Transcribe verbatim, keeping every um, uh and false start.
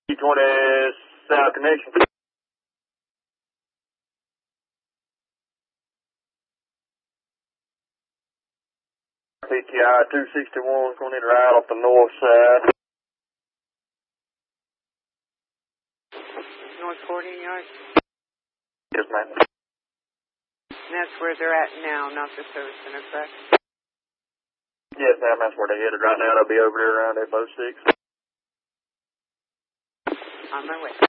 T twenty South Connection. P T I two sixty-one going in right off the north side. North forty yards? Yes, ma'am. And that's where they're at now, not the service center, correct? Yes, ma'am, that's where they're headed right now. They'll be over there around F oh six. On my way.